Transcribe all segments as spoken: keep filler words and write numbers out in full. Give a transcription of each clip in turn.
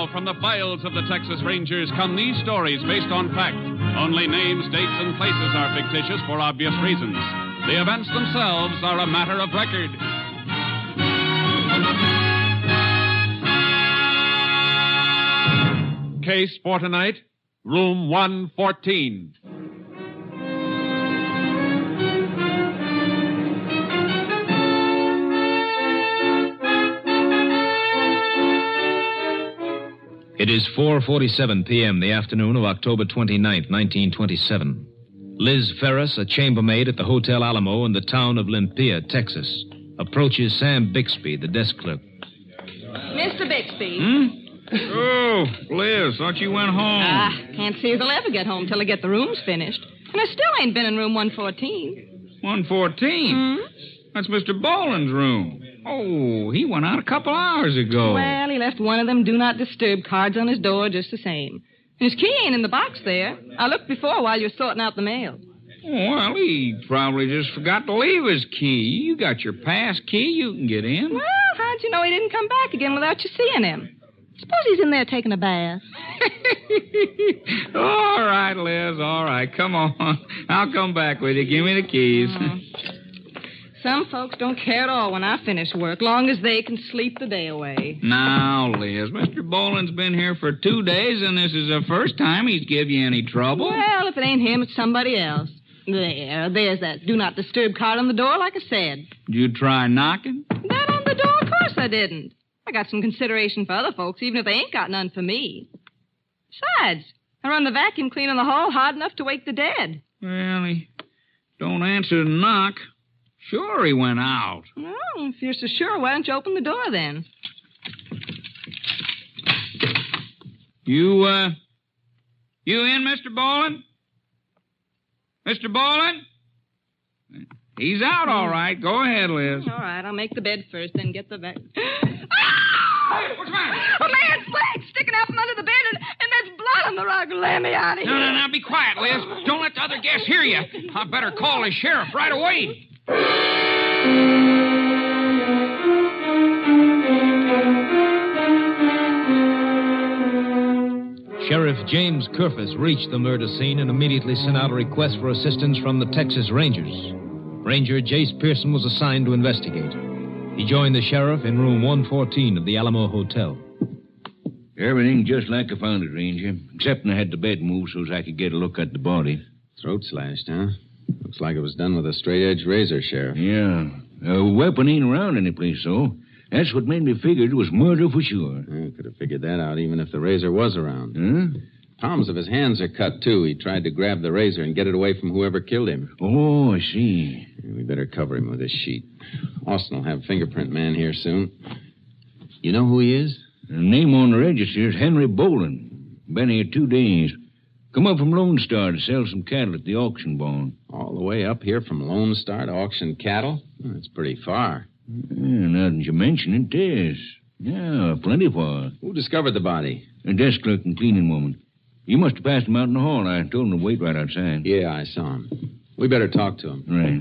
Now, from the files of the Texas Rangers come these stories based on fact. Only names, dates, and places are fictitious for obvious reasons. The events themselves are a matter of record. Case for tonight, room one fourteen. It is four forty-seven p.m., the afternoon of October twenty-ninth, nineteen twenty-seven. Liz Ferris, a chambermaid at the Hotel Alamo in the town of Limpia, Texas, approaches Sam Bixby, the desk clerk. Mister Bixby. Hmm? Oh, Liz, thought you went home. Ah, uh, can't see as I'll ever get home till I get the rooms finished. And I still ain't been in room one fourteen. one fourteen? Hmm? That's Mister Boland's room. Oh, he went out a couple hours ago. Well, he left one of them do not disturb cards on his door just the same. And his key ain't in the box there. I looked before while you were sorting out the mail. Well, he probably just forgot to leave his key. You got your pass key. You can get in. Well, how'd you know he didn't come back again without you seeing him? Suppose he's in there taking a bath. All right, Liz, all right. Come on. I'll come back with you. Give me the keys. Oh. Some folks don't care at all when I finish work, long as they can sleep the day away. Now, Liz, Mister Boland's been here for two days, and this is the first time he's give you any trouble. Well, if it ain't him, it's somebody else. There, there's that do not disturb card on the door, like I said. Did you try knocking? That on the door? Of course I didn't. I got some consideration for other folks, even if they ain't got none for me. Besides, I run the vacuum cleaner in the hall hard enough to wake the dead. Well, he don't answer the knock. Sure he went out. Well, if you're so sure, why don't you open the door then? You, uh, you in, Mister Boland? Mister Boland? He's out, all right. Go ahead, Liz. All right, I'll make the bed first, then get the vac... Hey, what's the matter? A man's leg sticking out from under the bed, and, and there's blood on the rug. Let me out of here. No, no, no, be quiet, Liz. Don't let the other guests hear you. I better call the sheriff right away. Sheriff James Kerfus reached the murder scene and immediately sent out a request for assistance from the Texas Rangers. Ranger Jace Pearson was assigned to investigate. He joined the sheriff in room one fourteen of the Alamo Hotel. Everything just like I found it, Ranger, except I had the bed moved so as I could get a look at the body. Throat slashed, huh? Looks like it was done with a straight-edge razor, Sheriff. Yeah. A weapon ain't around any place, so that's what made me figure it was murder for sure. I could have figured that out even if the razor was around. Huh? Palms of his hands are cut, too. He tried to grab the razor and get it away from whoever killed him. Oh, I see. We better cover him with this sheet. Austin will have fingerprint man here soon. You know who he is? The name on the register is Henry Boland. Been here two days. Come up from Lone Star to sell some cattle at the auction barn. All the way up here from Lone Star to auction cattle? That's pretty far. Yeah, now that you mention it, it is. Yeah, plenty far. Who discovered the body? A desk clerk and cleaning woman. You must have passed him out in the hall. I told him to wait right outside. Yeah, I saw him. We better talk to him.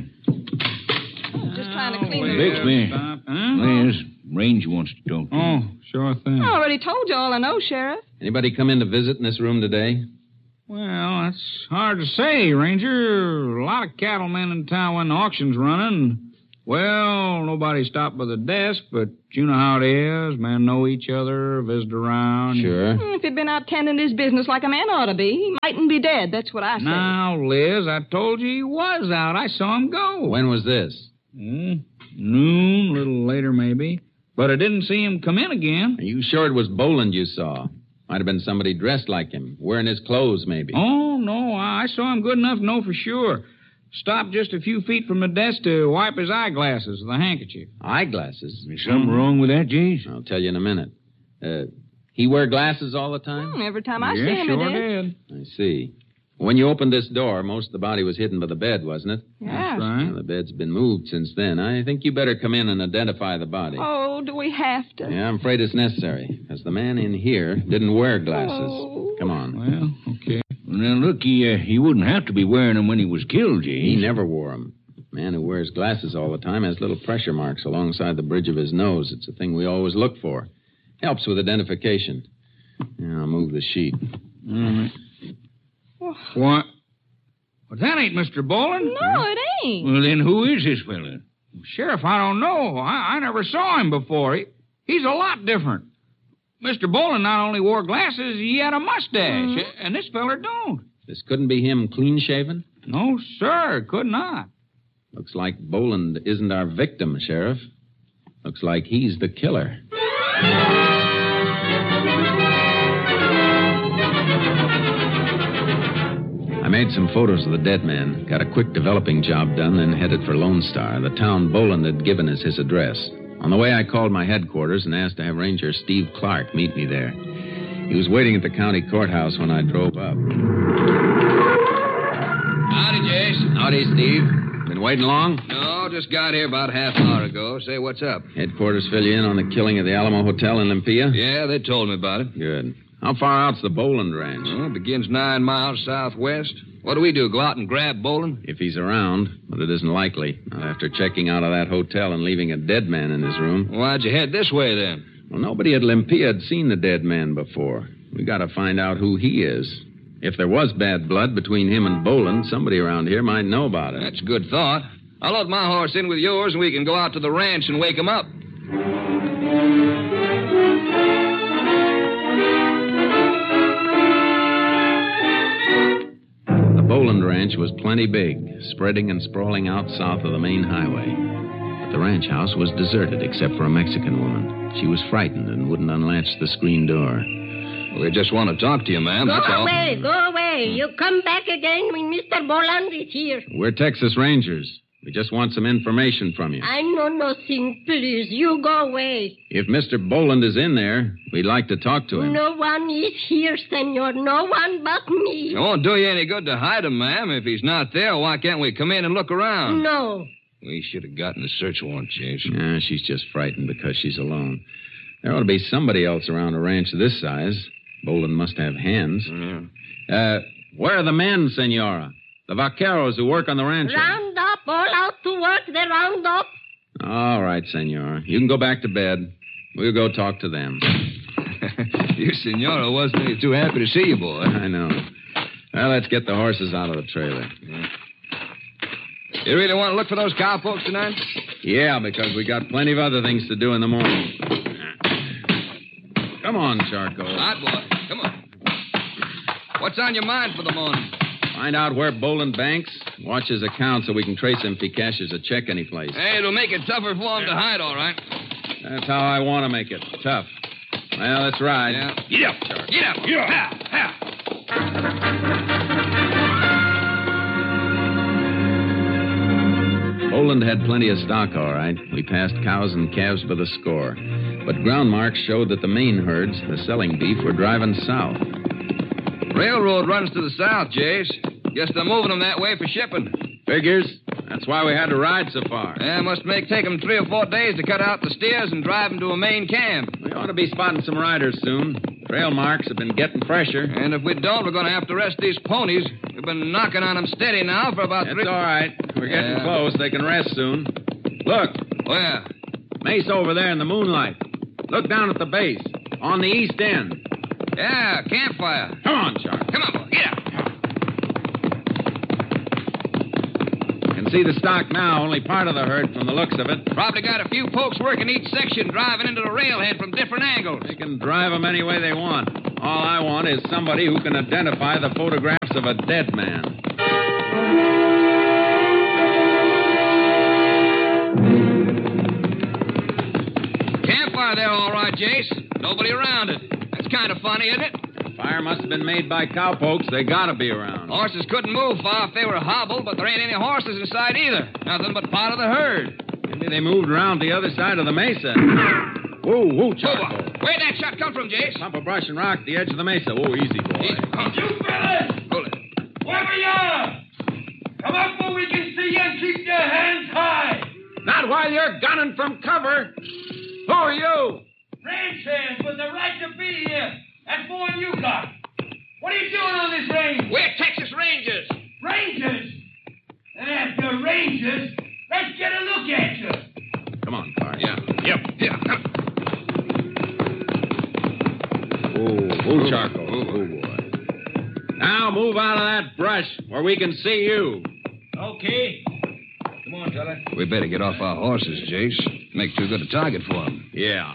Right. Just trying to clean Oh, the... Bixby. Stop, huh? Liz, Ranger wants to talk to you. Oh, sure thing. I already told you all I know, Sheriff. Anybody come in to visit in this room today? Well, that's hard to say, Ranger. A lot of cattlemen in town when the auction's running. Well, nobody stopped by the desk, but you know how it is. Men know each other, visit around. Sure. If he'd been out tending his business like a man ought to be, he mightn't be dead. That's what I say. Now, Liz, I told you he was out. I saw him go. When was this? Hmm, noon, a little later maybe. But I didn't see him come in again. Are you sure it was Boland you saw? Might have been somebody dressed like him, wearing his clothes, maybe. Oh, no, I saw him good enough to know for sure. Stopped just a few feet from the desk to wipe his eyeglasses with a handkerchief. Eyeglasses? Is something wrong with that, Jace? I'll tell you in a minute. Uh, he wear glasses all the time? Hmm, every time I yeah, see him, sure he did. did. I see. When you opened this door, most of the body was hidden by the bed, wasn't it? Yeah. That's right. Well, the bed's been moved since then. I think you better come in and identify the body. Oh, do we have to? Yeah, I'm afraid it's necessary, because the man in here didn't wear glasses. Oh. Come on. Well, okay. Now, look, he, uh, he wouldn't have to be wearing them when he was killed, Jace. He never wore them. A man who wears glasses all the time has little pressure marks alongside the bridge of his nose. It's a thing we always look for. Helps with identification. Yeah, I'll move the sheet. All right. What? Well, that ain't Mister Boland. No, it ain't. Well, then who is this fella? Sheriff, I don't know. I, I never saw him before. He, he's a lot different. Mister Boland not only wore glasses, he had a mustache. Mm. And this feller don't. This couldn't be him clean-shaven? No, sir, could not. Looks like Boland isn't our victim, Sheriff. Looks like he's the killer. I made some photos of the dead man, got a quick developing job done, then headed for Lone Star, the town Boland had given as his address. On the way, I called my headquarters and asked to have Ranger Steve Clark meet me there. He was waiting at the county courthouse when I drove up. Howdy, Jace. Howdy, Steve. Been waiting long? No, just got here about half an hour ago. Say, what's up? Headquarters fill you in on the killing of the Alamo Hotel in Olympia? Yeah, they told me about it. Good. How far out's the Boland ranch? Well, it begins nine miles southwest. What do we do, go out and grab Boland? If he's around, but it isn't likely. Not after checking out of that hotel and leaving a dead man in his room. Why'd you head this way, then? Well, nobody at Olympia had seen the dead man before. We got to find out who he is. If there was bad blood between him and Boland, somebody around here might know about it. That's a good thought. I'll load my horse in with yours, and we can go out to the ranch and wake him up. The Boland Ranch was plenty big, spreading and sprawling out south of the main highway. But the ranch house was deserted except for a Mexican woman. She was frightened and wouldn't unlatch the screen door. We just want to talk to you, ma'am, Go that's all. away, go away. You come back again when Mister Boland is here. We're Texas Rangers. We just want some information from you. I know nothing, please. You go away. If Mister Boland is in there, we'd like to talk to him. No one is here, senor. No one but me. It won't do you any good to hide him, ma'am. If he's not there, why can't we come in and look around? No. We should have gotten a search warrant, Chase. Yeah, she's just frightened because she's alone. There ought to be somebody else around a ranch this size. Boland must have hands. Yeah. Uh, where are the men, senora? The vaqueros who work on the ranch. Round up, all out to work, they round up. All right, senora. You can go back to bed. We'll go talk to them. Your senora wasn't any too happy to see you, boy. I know. Well, let's get the horses out of the trailer. Yeah. You really want to look for those cowpokes tonight? Yeah, because we got plenty of other things to do in the morning. Come on, Charcoal. All right, boy. Come on. What's on your mind for the morning? Find out where Boland banks. Watch his account so we can trace him if he cashes a check anyplace. Hey, it'll make it tougher for him to hide, all right. That's how I want to make it. Tough. Well, let's ride. Yeah. Get up, Charcoal. Get up. Get up. Ha, ha. Boland had plenty of stock, all right. We passed cows and calves by the score. But ground marks showed that the main herds, the selling beef, were driving south. Railroad runs to the south, Jace. Guess they're moving them that way for shipping. Figures. That's why we had to ride so far. Yeah, must make take them three or four days to cut out the steers and drive them to a main camp. We ought to be spotting some riders soon. Trail marks have been getting fresher. And if we don't, we're going to have to rest these ponies. We've been knocking on them steady now for about It's three... all right. We're getting Yeah. close. They can rest soon. Look. Where? Mesa over there in the moonlight. Look down at the base. On the east end. Yeah, campfire. Come on, Shark. Come on, boy. Get up. Can see the stock now. Only part of the herd from the looks of it. Probably got a few folks working each section driving into the railhead from different angles. They can drive them any way they want. All I want is somebody who can identify the photographs of a dead man. Campfire there, all right, Jace. Nobody around it. That's kind of funny, isn't it? Fire must have been made by cowpokes. They gotta be around. Horses couldn't move far if they were hobbled, but there ain't any horses in sight either. Nothing but part of the herd. Maybe they moved around the other side of the mesa. Whoa, whoa, Charcoal. Whoa, where'd that shot come from, Jace? Pump a brush and rock at the edge of the mesa. Whoa, easy, boy. Easy. Come on. You fellas! Pull it. Wherever you are! Come up where we can see you and keep your hands high! Not while you're gunning from cover. Who are you? Ranch hands with the right to be here. That's more than you got. What are you doing on this range? We're Texas Rangers. Rangers? And after Rangers, let's get a look at you. Come on, Clark. Yeah. Yep. Yeah. Oh. Oh, charcoal. Oh, boy. Now move out of that brush where we can see you. Okay. Come on, fella. We better get off our horses, Jace. Make too good a target for them. Yeah.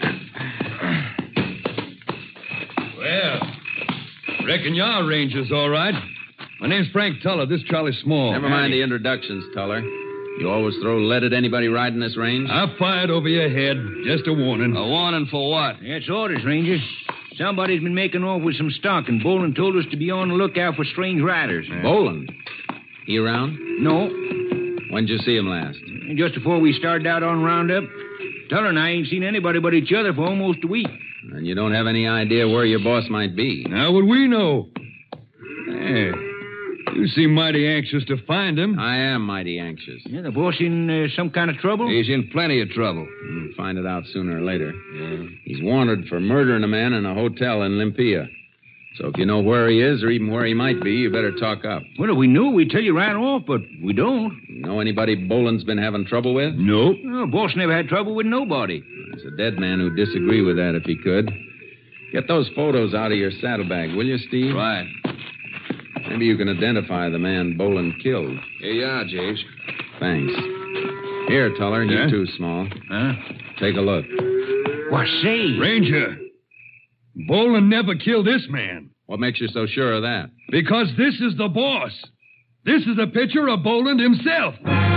Well, reckon you are Rangers, all right. My name's Frank Tuller. This Charlie Small. Never mind the introductions, Tuller. You always throw lead at anybody riding this range? I fired over your head. Just a warning. A warning for what? That's orders, Ranger. Somebody's been making off with some stock, and Boland told us to be on the lookout for strange riders. Boland? He around? No. When'd you see him last? Just before we started out on Roundup. Tuller and I ain't seen anybody but each other for almost a week. And you don't have any idea where your boss might be? How would we know? Hey, you seem mighty anxious to find him. I am mighty anxious. Yeah, the boss in uh, some kind of trouble? He's in plenty of trouble. We'll find it out sooner or later. Yeah. He's wanted for murdering a man in a hotel in Limpia. So if you know where he is or even where he might be, you better talk up. Well, if we knew, we'd tell you right off, but we don't. You know anybody Boland's been having trouble with? Nope. No, boss never had trouble with nobody. There's a dead man who'd disagree with that if he could. Get those photos out of your saddlebag, will you, Steve? Right. Maybe you can identify the man Boland killed. Here you are, Jace. Thanks. Here, Tuller, Yeah? you too, Small. Huh? Take a look. What, say? Ranger, Boland never killed this man. What makes you so sure of that? Because this is the boss. This is a picture of Boland himself.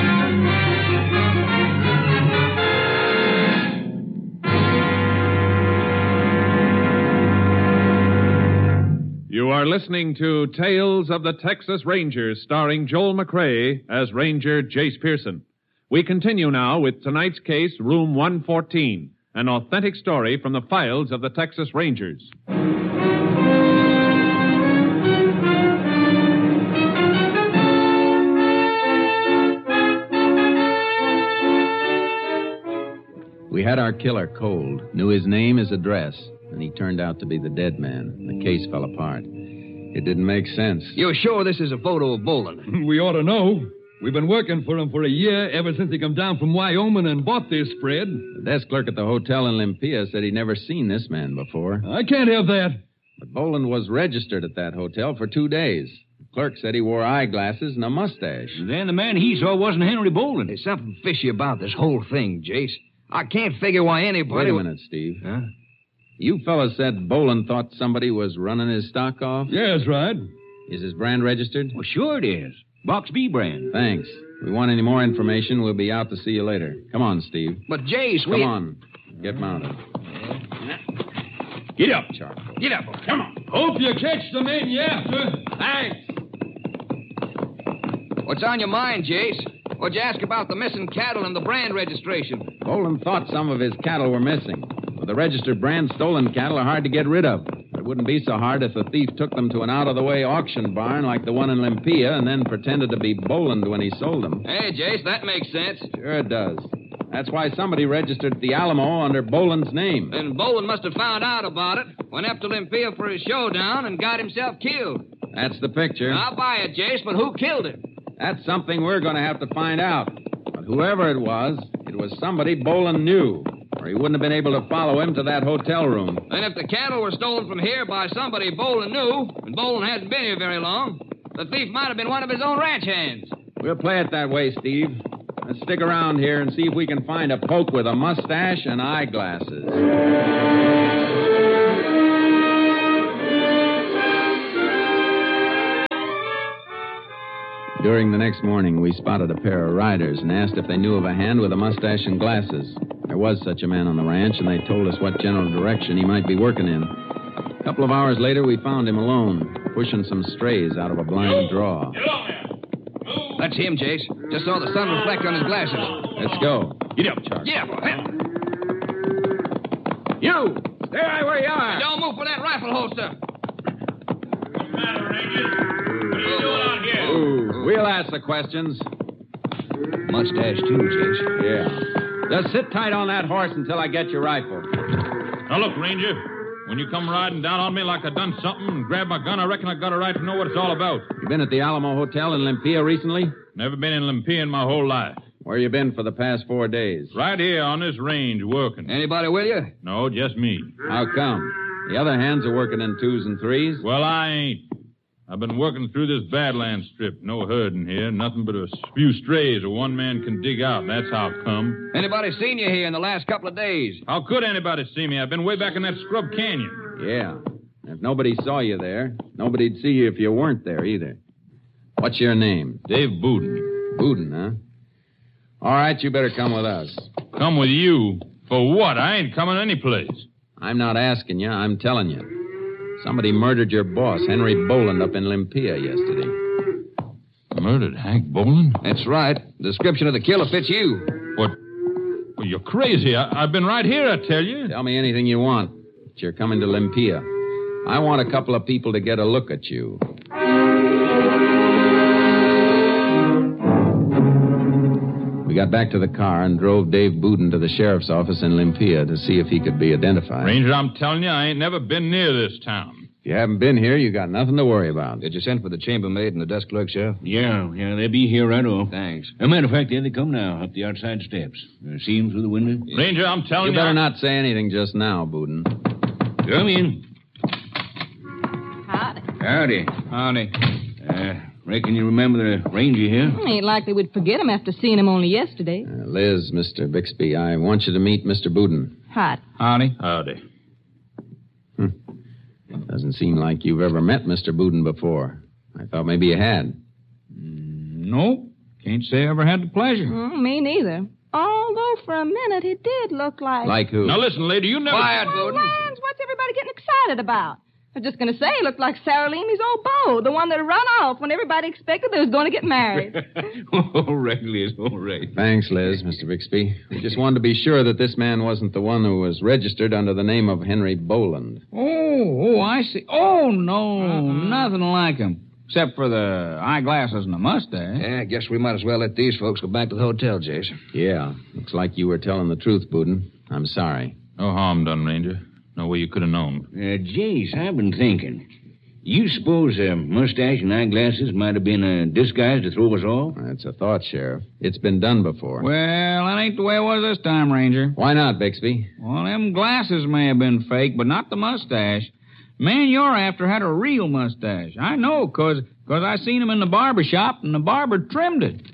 You are listening to Tales of the Texas Rangers, starring Joel McRae as Ranger Jace Pearson. We continue now with tonight's case, Room one fourteen, an authentic story from the files of the Texas Rangers. We had our killer cold, knew his name, his address, and he turned out to be the dead man. The case fell apart. It didn't make sense. You're sure this is a photo of Boland? We ought to know. We've been working for him for a year, ever since he come down from Wyoming and bought this spread. The desk clerk at the hotel in Limpia said he'd never seen this man before. I can't have that. But Boland was registered at that hotel for two days. The clerk said he wore eyeglasses and a mustache. Then the man he saw wasn't Henry Boland. There's something fishy about this whole thing, Jace. I can't figure why anybody... Wait a minute, Steve. Huh? You fellas said Boland thought somebody was running his stock off? Yeah, that's right. Is his brand registered? Well, sure it is. Box B brand. Thanks. If we want any more information, we'll be out to see you later. Come on, Steve. But, Jace, Come we... on. Get mounted. Get up. Charcoal. Get up. Come on. Hope you catch the men you after. Thanks. What's on your mind, Jace? What'd you ask about the missing cattle and the brand registration? Boland thought some of his cattle were missing. With the registered brand, stolen cattle are hard to get rid of. It wouldn't be so hard if the thief took them to an out-of-the-way auction barn like the one in Limpia and then pretended to be Boland when he sold them. Hey, Jace, that makes sense. Sure it does. That's why somebody registered at the Alamo under Boland's name. Then Boland must have found out about it, went up to Limpia for his showdown, and got himself killed. That's the picture. I'll buy it, Jace, but who killed him? That's something we're going to have to find out. But whoever it was, it was somebody Boland knew, or he wouldn't have been able to follow him to that hotel room. And if the cattle were stolen from here by somebody Boland knew, and Boland hasn't been here very long, the thief might have been one of his own ranch hands. We'll play it that way, Steve. Let's stick around here and see if we can find a poke with a mustache and eyeglasses. During the next morning, we spotted a pair of riders and asked if they knew of a hand with a mustache and glasses. There was such a man on the ranch, and they told us what general direction he might be working in. A couple of hours later, we found him alone, pushing some strays out of a blind draw. Get on there. Move. That's him, Jace. Just saw the sun reflect on his glasses. Let's go. Get up, Charlie. Yeah, boy. You! Stay right where you are! Don't move for that rifle holster. What's the matter, Rangers? What are you doing out here? Ooh, we'll ask the questions. Mustache, too, Jace. Yeah. Just sit tight on that horse until I get your rifle. Now, look, Ranger. When you come riding down on me like I done something and grab my gun, I reckon I got a right to know what it's all about. You been at the Alamo Hotel in Limpia recently? Never been in Limpia in my whole life. Where you been for the past four days? Right here on this range working. Anybody with you? No, just me. How come? The other hands are working in twos and threes. Well, I ain't. I've been working through this Badlands strip. No herding here. Nothing but a few strays a one man can dig out. That's how it come. Anybody seen you here in the last couple of days? How could anybody see me? I've been way back in that scrub canyon. Yeah. If nobody saw you there, nobody'd see you if you weren't there either. What's your name? Dave Bouden. Bouden, huh? All right, you better come with us. Come with you? For what? I ain't coming any place. I'm not asking you. I'm telling you. Somebody murdered your boss, Henry Boland, up in Limpia yesterday. Murdered Hank Boland? That's right. The description of the killer fits you. What? Well, you're crazy. I- I've been right here, I tell you. Tell me anything you want. But you're coming to Limpia. I want a couple of people to get a look at you. We got back to the car and drove Dave Bouden to the sheriff's office in Limpia to see if he could be identified. Ranger, I'm telling you, I ain't never been near this town. If you haven't been here, you got nothing to worry about. Did you send for the chambermaid and the desk clerk, Sheriff? Yeah, yeah, they'll be here right off. Thanks. As a matter of fact, there they come now, up the outside steps. Uh, see them through the window? Ranger, I'm telling You you... better I- not say anything just now, Bouden. Come in. Howdy. Howdy. Howdy. Uh, reckon you remember the ranger here? Ain't likely we'd forget him after seeing him only yesterday. Uh, Liz, Mister Bixby, I want you to meet Mister Bouden. Hot. Howdy. Howdy. Doesn't seem like you've ever met Mister Bouden before. I thought maybe you had. Nope. Can't say I ever had the pleasure. Mm, me neither. Although for a minute he did look like... Like who? Now, listen, lady, you never... Quiet, Oh, Bouden. Lance, what's everybody getting excited about? I was just going to say he looked like Sarah Leamy's old beau, the one that run off when everybody expected they was going to get married. All right, Liz, all right. Thanks, Liz, Mister Bixby. We just wanted to be sure that this man wasn't the one who was registered under the name of Henry Boland. Oh, oh, I see. Oh, no, nothing like him. Except for the eyeglasses and the mustache. Yeah, I guess we might as well let these folks go back to the hotel, Jason. Yeah, looks like you were telling the truth, Bouden. I'm sorry. No harm done, Ranger. No way you could have known. Uh, Jace, I've been thinking. You suppose a mustache and eyeglasses might have been a disguise to throw us off? That's a thought, Sheriff. It's been done before. Well, that ain't the way it was this time, Ranger. Why not, Bixby? Well, them glasses may have been fake, but not the mustache. Man you're after had a real mustache. I know, because cause I seen him in the barber shop, and the barber trimmed it.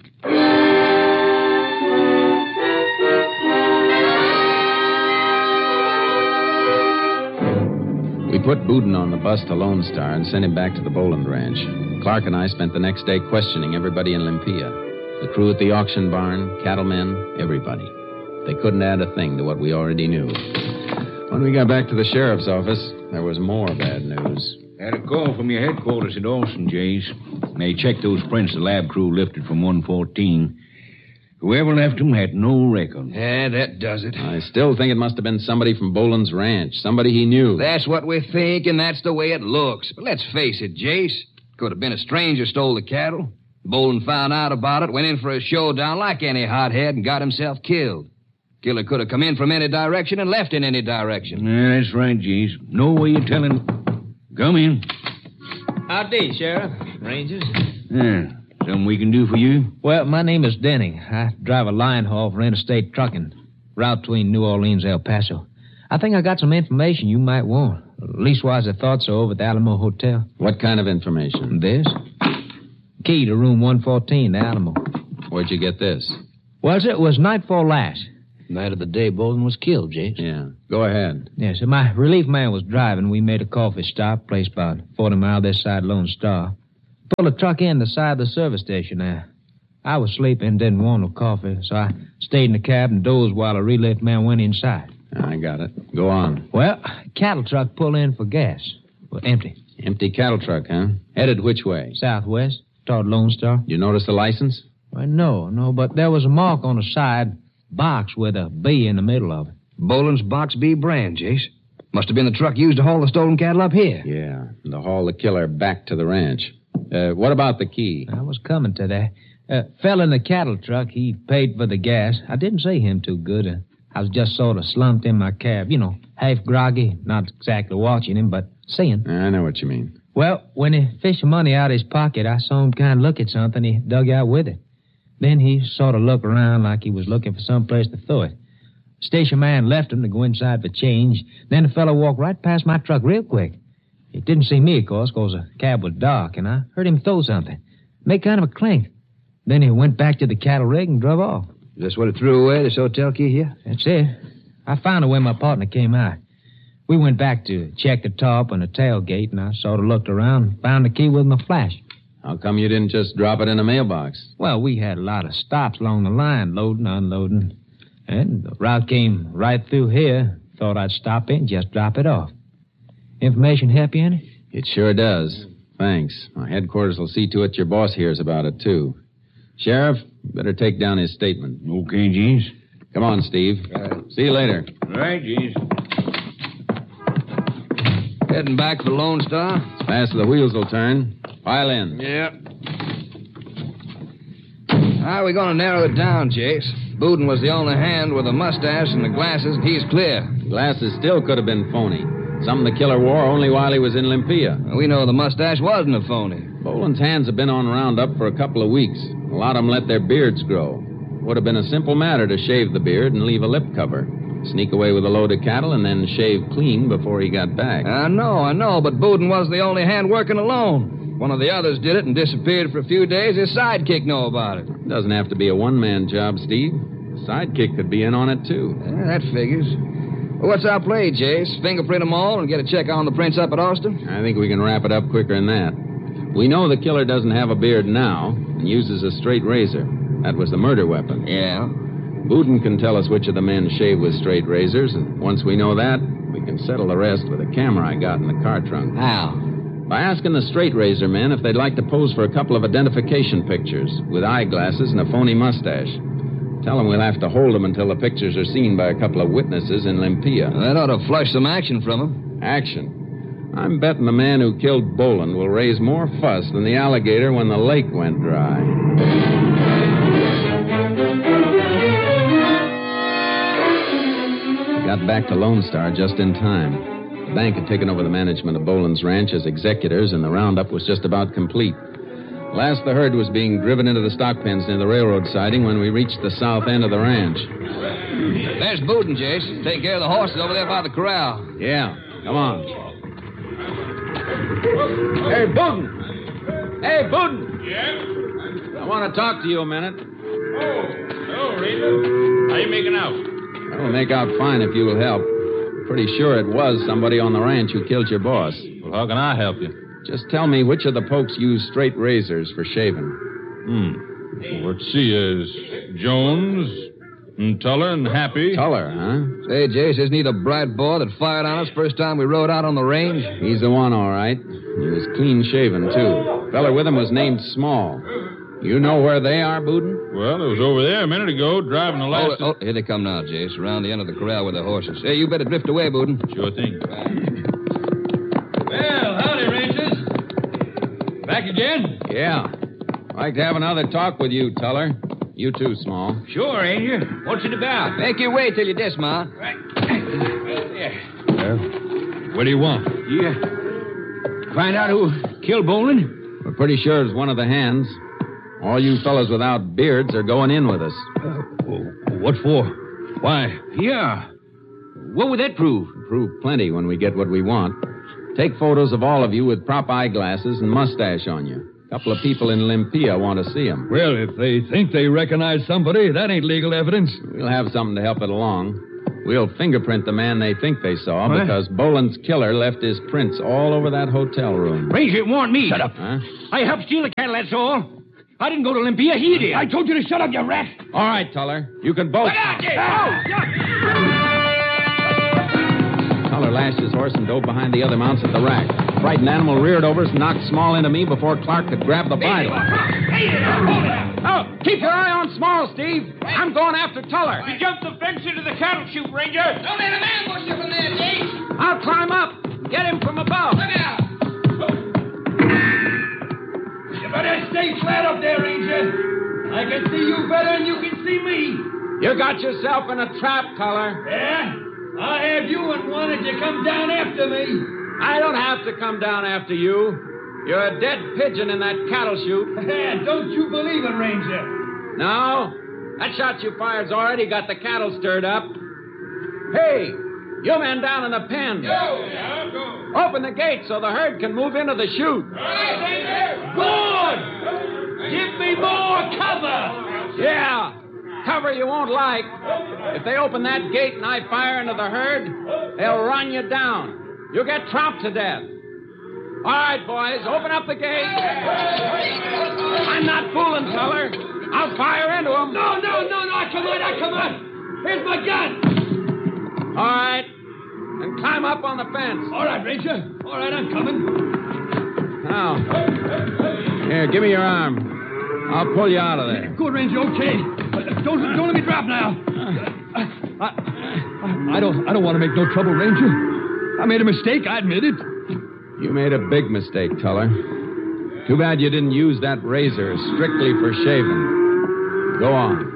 We put Bouden on the bus to Lone Star and sent him back to the Boland Ranch. Clark and I spent the next day questioning everybody in Limpia. The crew at the auction barn, cattlemen, everybody. They couldn't add a thing to what we already knew. When we got back to the sheriff's office, there was more bad news. Had a call from your headquarters at Austin, Jace. They checked those prints the lab crew lifted from one fourteen. Whoever left them had no record. Yeah, that does it. I still think it must have been somebody from Boland's ranch, somebody he knew. That's what we think, and that's the way it looks. But let's face it, Jace. Could have been a stranger stole the cattle. Boland found out about it, went in for a showdown like any hothead, and got himself killed. Killer could have come in from any direction and left in any direction. Yeah, that's right, Jace. No way you're telling. Come in. Howdy, Sheriff. Rangers. Yeah. Something we can do for you? Well, my name is Denning. I drive a line haul for Interstate Trucking, route between New Orleans and El Paso. I think I got some information you might want. Leastwise, I thought so over at the Alamo Hotel. What kind of information? This? Key to room one fourteen, the Alamo. Where'd you get this? Well, it was nightfall last. Night of the day Bolden was killed, Jace. Yeah. Go ahead. Yes, so my relief man was driving. We made a coffee stop, place about forty miles this side Lone Star. Pulled a truck in the side of the service station there. I was sleeping, didn't want no coffee, so I stayed in the cab and dozed while a relief man went inside. I got it. Go on. Well, cattle truck pulled in for gas. Well, empty. Empty cattle truck, huh? Headed which way? Southwest, toward Lone Star. You notice the license? Well, no, no, but there was a mark on the side, box with a B in the middle of it. Boland's Box B brand, Jace. Must have been the truck used to haul the stolen cattle up here. Yeah, and to haul the killer back to the ranch. Uh, what about the key? I was coming to that. Uh, fell in the cattle truck. He paid for the gas. I didn't see him too good. Uh, I was just sort of slumped in my cab, you know, half groggy, not exactly watching him, but seeing. I know what you mean. Well, when he fished money out of his pocket, I saw him kind of look at something he dug out with it. Then he sort of looked around like he was looking for some place to throw it. Station man left him to go inside for change. Then the fellow walked right past my truck real quick. He didn't see me, of course, because the cab was dark, and I heard him throw something. Make kind of a clink. Then he went back to the cattle rig and drove off. Is this what it threw away, this hotel key here? That's it. I found it when my partner came out. We went back to check the top and the tailgate, and I sort of looked around, found the key with my flash. How come you didn't just drop it in a mailbox? Well, we had a lot of stops along the line, loading, unloading. And the route came right through here. Thought I'd stop in, just drop it off. Information help you any? It sure does. Thanks. My headquarters will see to it your boss hears about it, too. Sheriff, you better take down his statement. Okay, Jeez. Come on, Steve. See you later. All right, Jeez. Heading back for Lone Star? As fast as the wheels will turn. Pile in. Yeah. How are we going to narrow it down, Chase? Boudin was the only hand with a mustache and the glasses, and he's clear. Glasses still could have been phony. Some the killer wore only while he was in Limpia. We know the mustache wasn't a phony. Boland's hands have been on roundup for a couple of weeks. A lot of them let their beards grow. Would have been a simple matter to shave the beard and leave a lip cover. Sneak away with a load of cattle and then shave clean before he got back. I know, I know, but Boudin wasn't the only hand working alone. One of the others did it and disappeared for a few days. His sidekick know about it. It doesn't have to be a one-man job, Steve. The sidekick could be in on it, too. Yeah, that figures. Well, what's our play, Chase? Fingerprint them all and get a check on the prints up at Austin? I think we can wrap it up quicker than that. We know the killer doesn't have a beard now and uses a straight razor. That was the murder weapon. Yeah. Boudin can tell us which of the men shave with straight razors, and once we know that, we can settle the rest with a camera I got in the car trunk. How? By asking the straight razor men if they'd like to pose for a couple of identification pictures with eyeglasses and a phony mustache. Tell them we'll have to hold them until the pictures are seen by a couple of witnesses in Limpia. That ought to flush some action from them. Action? I'm betting the man who killed Boland will raise more fuss than the alligator when the lake went dry. Got back to Lone Star just in time. The bank had taken over the management of Boland's ranch as executors, and the roundup was just about complete. Last the herd was being driven into the stock pens near the railroad siding when we reached the south end of the ranch. There's Boudin, Chase. Taking care of the horses over there by the corral. Yeah, come on. Hey, Boudin! Hey, Boudin! Yeah? I want to talk to you a minute. Oh, hello, Ranger. How you making out? I'll make out fine if you will help. Pretty sure it was somebody on the ranch who killed your boss. Well, how can I help you? Just tell me which of the pokes use straight razors for shaving. Hmm. Well, let's see. Is Jones and Tuller and Happy. Tuller, huh? Say, Jace, isn't he the bright boy that fired on us first time we rode out on the range? He's the one, all right. He was clean shaven, too. Feller with him was named Small. You know where they are, Boudin? Well, it was over there a minute ago, driving the last... Oh, oh, here they come now, Jace, around the end of the corral with their horses. Hey, you better drift away, Boudin. Sure thing. Well, howdy, Rangers. Back again? Yeah. Like to have another talk with you, Tuller. You too, Small. Sure, Ranger. What's it about? Make your way till you dismount. Right. Well, what do you want? Yeah. Find out who killed Boland? We're pretty sure it's one of the hands. All you fellas without beards are going in with us. Uh, what for? Why? Yeah. What would that prove? Prove plenty when we get what we want. Take photos of all of you with prop eyeglasses and mustache on you. A couple of people in Limpia want to see them. Well, if they think they recognize somebody, that ain't legal evidence. We'll have something to help it along. We'll fingerprint the man they think they saw what? Because Boland's killer left his prints all over that hotel room. Ranger, it warned me. Shut up. Huh? I helped steal the cattle, that's all. I didn't go to Olympia. He did. I told you to shut up, you rat. All right, Tuller. You can both... Look out, Jay. Oh! Tuller lashed his horse and dove behind the other mounts at the rack. The frightened animal reared over us and knocked Small into me before Clark could grab the bridle. Oh, keep your eye on Small, Steve. I'm going after Tuller. He jumped the fence into the cattle chute, Ranger. Don't let him ambush you from there, Jace. I'll climb up and get him from above. Look out. You better stay flat up there, Ranger. I can see you better than you can see me. You got yourself in a trap, Tuller. Yeah? I'll have you in one if you come down after me. I don't have to come down after you. You're a dead pigeon in that cattle chute. Don't you believe it, Ranger? No. That shot you fired's already got the cattle stirred up. Hey, you men down in the pen. Open the gate so the herd can move into the chute. Good! Give me more cover! Yeah, cover you won't like. If they open that gate and I fire into the herd, they'll run you down. You'll get tromped to death. All right, boys, open up the gate. I'm not fooling, feller. I'll fire into them. No, no, no, no, come on, now, come on. Here's my gun. All right, then climb up on the fence. All right, Ranger. All right, I'm coming. Now, here, give me your arm. I'll pull you out of there. Good, Ranger, okay. Don't, don't let me drop now. I, I, I don't, I don't want to make no trouble, Ranger. I made a mistake, I admit it. You made a big mistake, Tuller. Too bad you didn't use that razor strictly for shaving. Go on.